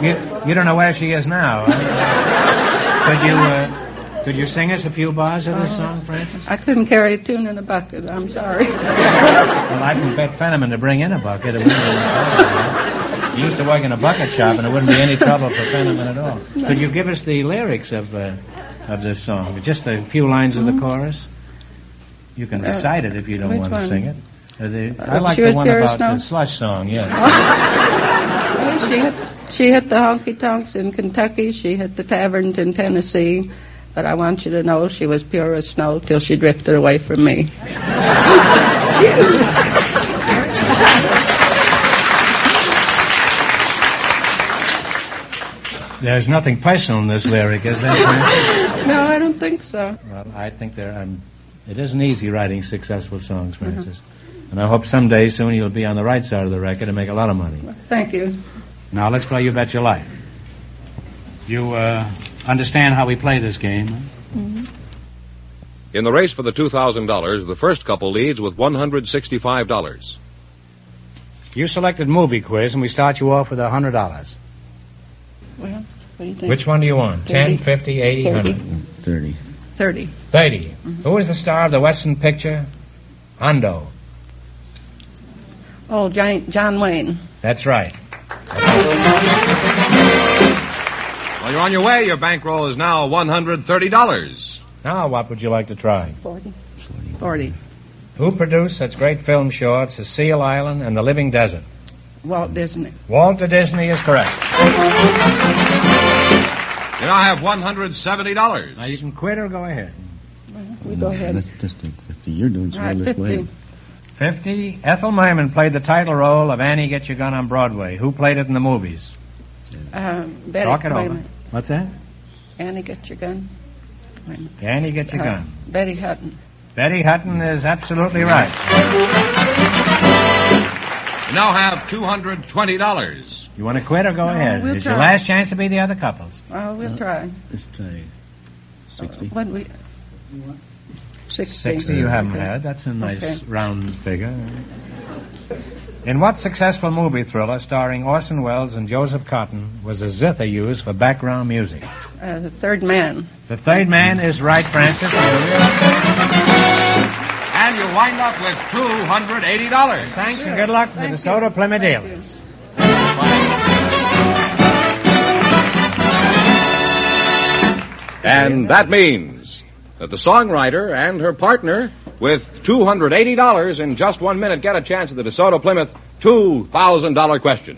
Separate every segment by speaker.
Speaker 1: You don't know where she is now. Could you sing us a few bars of this song, Frances?
Speaker 2: I couldn't carry a tune in a bucket. I'm sorry.
Speaker 1: Well, I can bet Fenneman to bring in a bucket. He used to work in a bucket shop, and it wouldn't be any trouble for Fenneman at all. No. Could you give us the lyrics of this song? Just a few lines of the chorus? You can recite it if you don't want to sing it. I like the one about the slush song, yes.
Speaker 2: She hit the honky-tonks in Kentucky. She hit the taverns in Tennessee. But I want you to know she was pure as snow till she drifted away from me.
Speaker 1: There's nothing personal in this lyric, is there?
Speaker 2: No, I don't think so.
Speaker 1: Well, I think it isn't easy writing successful songs, Frances. And I hope someday soon you'll be on the right side of the record and make a lot of money.
Speaker 2: Thank you.
Speaker 1: Now, let's play You Bet Your Life. You understand how we play this game?
Speaker 2: Mm-hmm.
Speaker 3: In the race for the $2,000, the first couple leads with $165.
Speaker 1: You selected Movie Quiz, and we start you off with $100.
Speaker 2: Well, what do you think?
Speaker 1: Which one do you want? 10, 50, 80, 100?
Speaker 4: 30.
Speaker 2: 30.
Speaker 1: 30. Mm-hmm. Who is the star of the Western picture Hondo?
Speaker 2: Oh, John Wayne.
Speaker 1: That's right.
Speaker 3: Well, you're on your way. Your bankroll is now $130.
Speaker 1: Now, what would you like to try?
Speaker 2: 40.
Speaker 1: Who produced such great film shorts as Seal Island and The Living Desert?
Speaker 2: Walt Disney.
Speaker 1: Walter Disney is correct.
Speaker 3: You now have $170.
Speaker 1: Now, you can quit or go ahead.
Speaker 2: We go ahead.
Speaker 4: Let's just take 50. You're doing so
Speaker 2: All right, 50.
Speaker 1: 50. Ethel Merman played the title role of Annie Get Your Gun on Broadway. Who played it in the movies?
Speaker 2: Betty.
Speaker 1: Talk it over. What's that?
Speaker 2: Annie Get Your Gun.
Speaker 1: Annie Get Your Gun.
Speaker 2: Betty Hutton.
Speaker 1: Betty Hutton is absolutely right.
Speaker 3: You now have $220.
Speaker 1: You want to quit or go ahead?
Speaker 2: We'll
Speaker 1: It's
Speaker 2: try.
Speaker 1: your last chance to be the other couples.
Speaker 2: We'll try.
Speaker 4: Let's try 60.
Speaker 2: What we? 60.
Speaker 1: 60 you haven't had. That's a nice round figure. In what successful movie thriller starring Orson Welles and Joseph Cotton was a zither used for background music?
Speaker 2: The Third Man.
Speaker 1: The Third Man is right, Frances.
Speaker 3: And you wind up with $280.
Speaker 1: Thanks and good luck for the DeSoto Plymouth dealers.
Speaker 3: And that means that the songwriter and her partner, with $280 in just 1 minute, get a chance at the DeSoto Plymouth $2,000 question.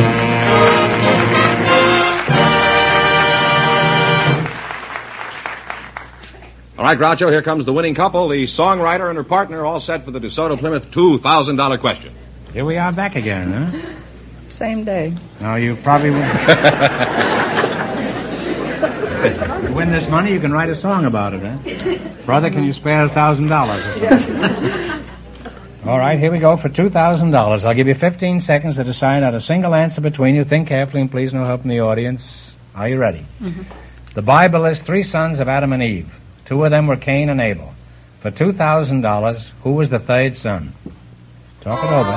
Speaker 3: All right, Groucho, here comes the winning couple, the songwriter and her partner, all set for the DeSoto Plymouth $2,000 question.
Speaker 1: Here we are back again, huh?
Speaker 2: Same day.
Speaker 1: Now, you probably win. If you win this money, you can write a song about it, huh? Brother, can you spare $1,000? All right, here we go for $2,000. I'll give you 15 seconds to decide on a single answer between you. Think carefully and please no help from the audience. Are you ready? Mm-hmm. The Bible lists 3 sons of Adam and Eve. 2 of them were Cain and Abel. For $2,000, who was the 3rd son? Talk it over.